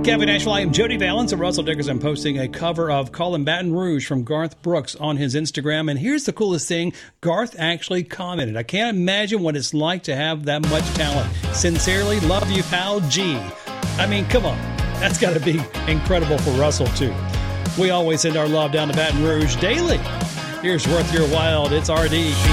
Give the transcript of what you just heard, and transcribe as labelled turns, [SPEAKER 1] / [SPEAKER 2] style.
[SPEAKER 1] Cafe Nashville. I am Jody Valens and Russell Dickerson posting a cover of Callin' Baton Rouge from Garth Brooks on his Instagram. And here's the coolest thing. Garth actually commented, I can't imagine what it's like to have that much talent. Sincerely, love you, pal G. I mean, come on. That's got to be incredible for Russell, too. We always send our love down to Baton Rouge daily. Here's Worth Your While. It's RD.